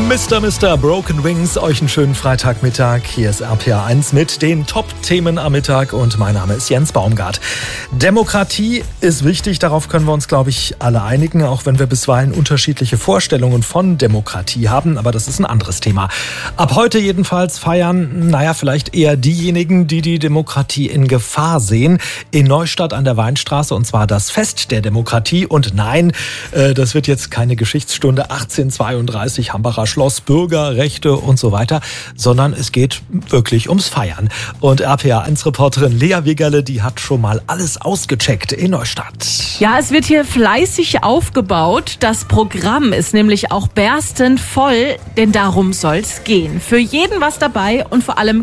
Mr. Broken Wings, euch einen schönen Freitagmittag. Hier ist RPA 1 mit den Top-Themen am Mittag und mein Name ist Jens Baumgart. Demokratie ist wichtig, darauf können wir uns, glaube ich, alle einigen, auch wenn wir bisweilen unterschiedliche Vorstellungen von Demokratie haben, aber das ist ein anderes Thema. Ab heute jedenfalls feiern, vielleicht eher diejenigen, die die Demokratie in Gefahr sehen, in Neustadt an der Weinstraße, und zwar das Fest der Demokratie. Und nein, das wird jetzt keine Geschichtsstunde 1832, Hambacher Schloss, Bürgerrechte und so weiter, sondern es geht wirklich ums Feiern. Und RPA1-Reporterin Lea Wegerle, die hat schon mal alles ausgecheckt in Neustadt. Ja, es wird hier fleißig aufgebaut. Das Programm ist nämlich auch berstend voll, denn darum soll's gehen. Für jeden was dabei und vor allem